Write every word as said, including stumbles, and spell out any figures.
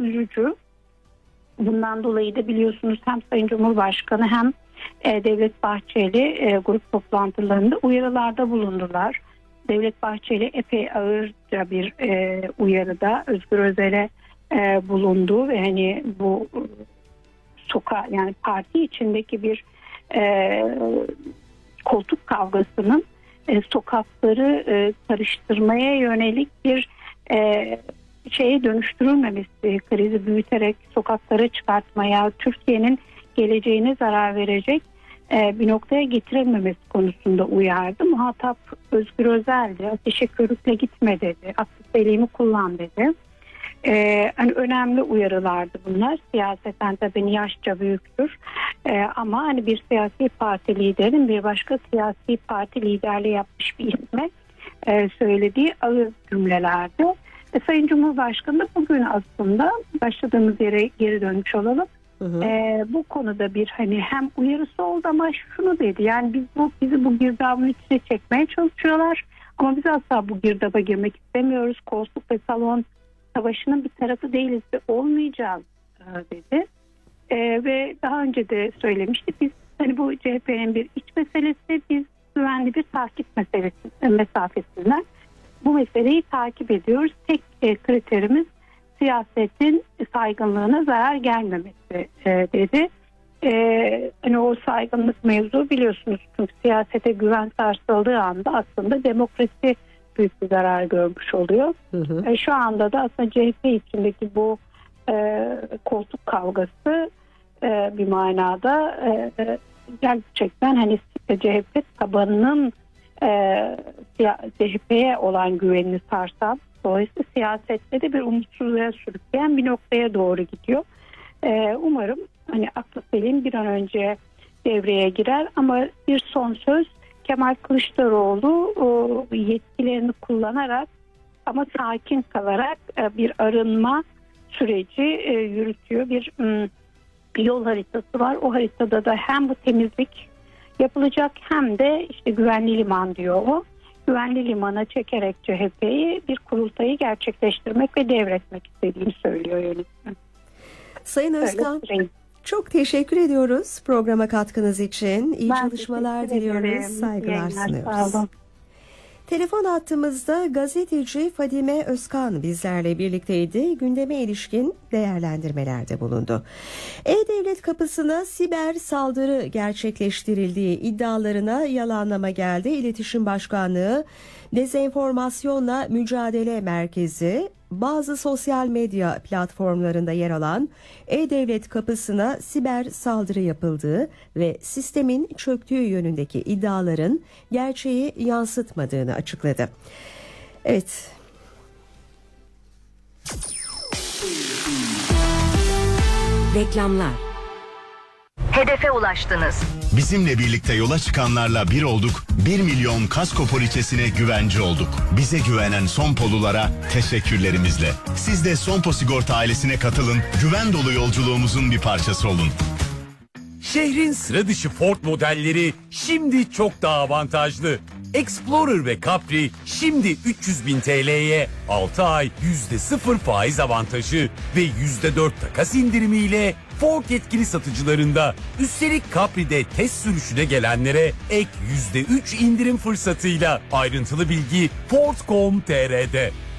üzücü. Bundan dolayı da biliyorsunuz hem Sayın Cumhurbaşkanı hem e, Devlet Bahçeli e, grup toplantılarında uyarılarda bulundular. Devlet Bahçeli epey ağırca bir e, uyarıda Özgür Özel'e e, bulundu ve hani bu e, sokağa, yani parti içindeki bir e, koltuk kavgasının e, sokakları e, karıştırmaya yönelik bir e, şeye dönüştürülmemesi, krizi büyüterek sokaklara çıkartmaya, Türkiye'nin geleceğine zarar verecek e, bir noktaya getirilmemesi konusunda uyardı. Muhatap Özgür Özel'di. Ateşe körükle gitme dedi. Aktif beyliğimi kullan dedi. Ee, hani önemli uyarılardı bunlar. Siyaseten tabii yaşça büyüktür. Ee, ama hani bir siyasi parti liderinin bir başka siyasi parti liderliği yapmış bir isme e, söylediği ağır cümlelerdi. E, Sayın Cumhurbaşkanı da bugün aslında başladığımız yere geri dönmüş olalım. Hı hı. E, bu konuda bir hani hem uyarısı oldu ama şunu dedi. Yani biz bu bizi bu girdabın içine çekmeye çalışıyorlar. Ama biz asla bu girdaba girmek istemiyoruz. Koltuk ve salon savaşının bir tarafı değiliz ve olmayacağız dedi. E, ve daha önce de söylemiştik, biz hani bu C H P'nin bir iç meselesi, biz güvenli bir takip meselesi mesafesinden bu meseleyi takip ediyoruz. Tek e, kriterimiz siyasetin saygınlığına zarar gelmemesi e, dedi. E, hani o saygınlık mevzu biliyorsunuz, çünkü siyasete güven sarsıldığı anda aslında demokrasi büyük bir zarar görmüş oluyor. Hı hı. E, şu anda da aslında C H P içindeki bu e, koltuk kavgası e, bir manada e, gerçekten hani C H P tabanının e, C H P'ye olan güvenini sarsan, dolayısıyla siyasette de bir umutsuzluğa sürükleyen bir noktaya doğru gidiyor. E, umarım hani aklı selim bir an önce devreye girer, ama bir son söz, Kemal Kılıçdaroğlu o yetkilerini kullanarak ama sakin kalarak bir arınma süreci yürütüyor. Bir yol haritası var. O haritada da hem bu temizlik yapılacak hem de işte güvenli liman diyor o. Güvenli limana çekerek C H P'yi bir kurultayı gerçekleştirmek ve devretmek istediğini söylüyor yönetmen. Sayın Özkan, çok teşekkür ediyoruz programa katkınız için. İyi ben çalışmalar diliyoruz. Saygılar sunuyoruz. Telefon hattımızda gazeteci Fadime Özkan bizlerle birlikteydi. Gündeme ilişkin değerlendirmelerde bulundu. E-Devlet kapısına siber saldırı gerçekleştirildiği iddialarına yalanlama geldi. İletişim Başkanlığı Dezenformasyonla Mücadele Merkezi bazı sosyal medya platformlarında yer alan E-Devlet kapısına siber saldırı yapıldığı ve sistemin çöktüğü yönündeki iddiaların gerçeği yansıtmadığını açıkladı. Evet. Reklamlar. Hedefe ulaştınız. Bizimle birlikte yola çıkanlarla bir olduk, bir milyon kasko poliçesine güvence olduk. Bize güvenen Sonpolulara teşekkürlerimizle. Siz de Sonpo Sigorta ailesine katılın, güven dolu yolculuğumuzun bir parçası olun. Şehrin sıra dışı Ford modelleri şimdi çok daha avantajlı. Explorer ve Capri şimdi üç yüz bin T L'ye altı ay yüzde sıfır faiz avantajı ve yüzde dört takas indirimiyle Ford yetkili satıcılarında. Üstelik Capri'de test sürüşüne gelenlere ek yüzde üç indirim fırsatıyla. Ayrıntılı bilgi Ford nokta com nokta T R'de.